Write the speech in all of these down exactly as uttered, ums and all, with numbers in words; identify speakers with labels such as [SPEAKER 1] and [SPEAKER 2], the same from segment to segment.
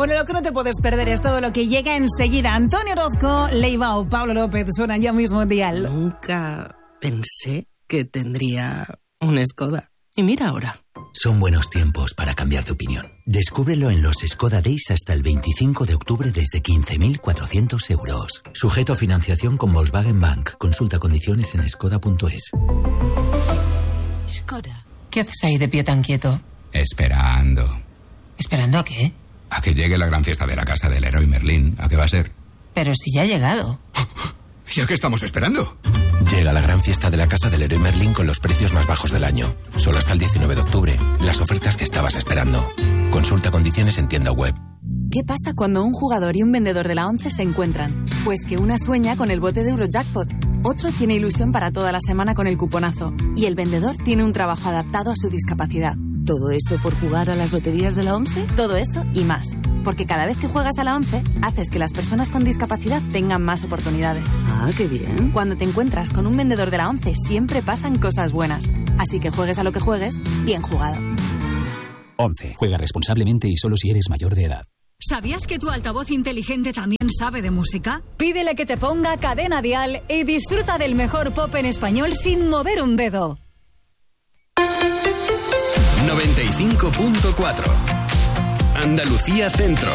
[SPEAKER 1] Bueno, lo que no te puedes perder es todo lo que llega enseguida. Antonio Orozco, Leibao, Pablo López suenan ya mismo en Dial.
[SPEAKER 2] Nunca pensé que tendría un Skoda. Y mira ahora.
[SPEAKER 3] Son buenos tiempos para cambiar de opinión. Descúbrelo en los Skoda Days hasta el veinticinco de octubre desde quince mil cuatrocientos euros. Sujeto a financiación con Volkswagen Bank. Consulta condiciones en skoda punto es.
[SPEAKER 2] Skoda. ¿Qué haces ahí de pie tan quieto?
[SPEAKER 4] Esperando.
[SPEAKER 2] ¿Esperando a qué?
[SPEAKER 4] A que llegue la gran fiesta de la casa del Leroy Merlin. ¿A qué va a ser?
[SPEAKER 2] Pero si ya ha llegado.
[SPEAKER 4] ¿Y a qué estamos esperando?
[SPEAKER 5] Llega la gran fiesta de la casa del Leroy Merlin con los precios más bajos del año. Solo hasta el diecinueve de octubre. Las ofertas que estabas esperando. Consulta condiciones en tienda web.
[SPEAKER 6] ¿Qué pasa cuando un jugador y un vendedor de la once se encuentran? Pues que una sueña con el bote de Eurojackpot, otro tiene ilusión para toda la semana con el cuponazo y el vendedor tiene un trabajo adaptado a su discapacidad. ¿Todo eso por jugar a las loterías de la once? Todo eso y más. Porque cada vez que juegas a la once, haces que las personas con discapacidad tengan más oportunidades.
[SPEAKER 2] Ah, qué bien.
[SPEAKER 6] Cuando te encuentras con un vendedor de la once, siempre pasan cosas buenas. Así que juegues a lo que juegues, bien jugado.
[SPEAKER 7] once. Juega responsablemente y solo si eres mayor de edad.
[SPEAKER 8] ¿Sabías que tu altavoz inteligente también sabe de música? Pídele que te ponga Cadena Dial y disfruta del mejor pop en español sin mover un dedo.
[SPEAKER 9] noventa y cinco punto cuatro Andalucía Centro.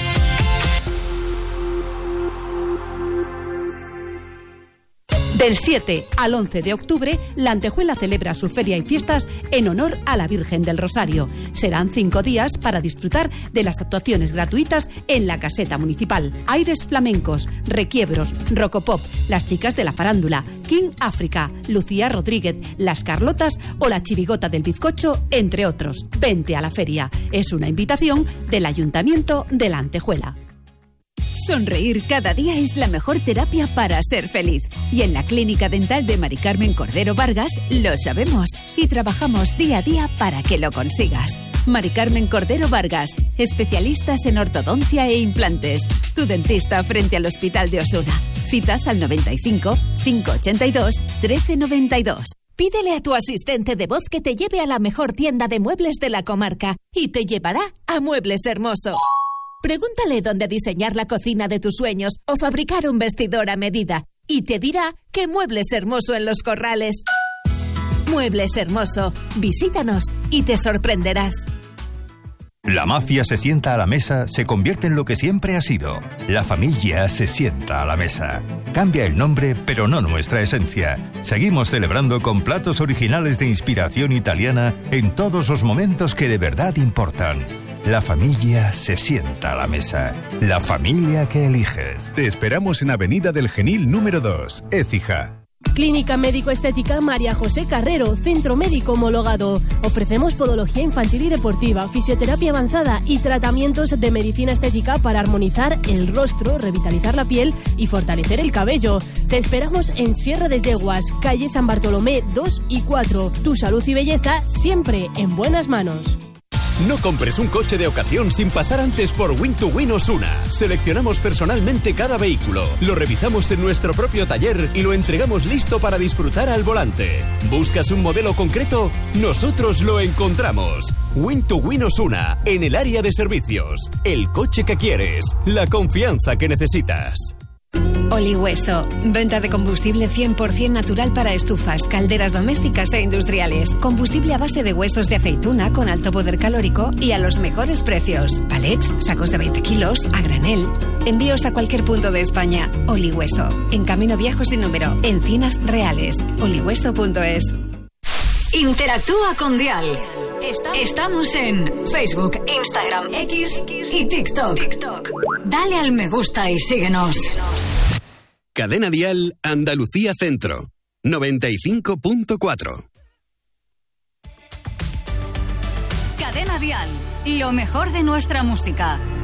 [SPEAKER 10] Del siete al once de octubre, La Antejuela celebra su feria y fiestas en honor a la Virgen del Rosario. Serán cinco días para disfrutar de las actuaciones gratuitas en la caseta municipal. Aires flamencos, requiebros, rocopop, las chicas de la farándula, King África, Lucía Rodríguez, las Carlotas o la Chirigota del Bizcocho, entre otros. Vente a la feria. Es una invitación del Ayuntamiento de La Antejuela.
[SPEAKER 11] Sonreír cada día es la mejor terapia para ser feliz. Y en la Clínica Dental de Mari Carmen Cordero Vargas lo sabemos y trabajamos día a día para que lo consigas. Mari Carmen Cordero Vargas, especialistas en ortodoncia e implantes. Tu dentista frente al Hospital de Osuna. Citas al noventa y cinco, cinco ochenta y dos, trece noventa y dos.
[SPEAKER 12] Pídele a tu asistente de voz que te lleve a la mejor tienda de muebles de la comarca y te llevará a Muebles Hermoso. Pregúntale dónde diseñar la cocina de tus sueños o fabricar un vestidor a medida y te dirá que Muebles Hermoso en Los Corrales. Muebles Hermoso, visítanos y te sorprenderás.
[SPEAKER 13] La mafia se sienta a la mesa, se convierte en lo que siempre ha sido. La familia se sienta a la mesa. Cambia el nombre, pero no nuestra esencia. Seguimos celebrando con platos originales de inspiración italiana en todos los momentos que de verdad importan. La familia se sienta a la mesa. La familia que eliges.
[SPEAKER 14] Te esperamos en Avenida del Genil número dos, Écija.
[SPEAKER 15] Clínica Médico-Estética María José Carrero, centro médico homologado. Ofrecemos podología infantil y deportiva, fisioterapia avanzada y tratamientos de medicina estética para armonizar el rostro, revitalizar la piel y fortalecer el cabello. Te esperamos en Sierra de Yeguas, calle San Bartolomé dos y cuatro. Tu salud y belleza siempre en buenas manos.
[SPEAKER 16] No compres un coche de ocasión sin pasar antes por Win to Win Osuna. Seleccionamos personalmente cada vehículo, lo revisamos en nuestro propio taller y lo entregamos listo para disfrutar al volante. ¿Buscas un modelo concreto? Nosotros lo encontramos. Win to Win Osuna, en el área de servicios. El coche que quieres, la confianza que necesitas.
[SPEAKER 17] Olihueso, venta de combustible cien por ciento natural para estufas, calderas domésticas e industriales. Combustible a base de huesos de aceituna con alto poder calórico y a los mejores precios. Palets, sacos de veinte kilos, a granel. Envíos a cualquier punto de España. Olihueso, en Camino Viejo sin número, Encinas Reales. Olihueso punto es.
[SPEAKER 8] Interactúa con Dial. Estamos en Facebook, Instagram, X y TikTok. Dale al me gusta y síguenos.
[SPEAKER 9] Cadena Dial Andalucía Centro, noventa y cinco punto cuatro.
[SPEAKER 8] Cadena Dial, lo mejor de nuestra música.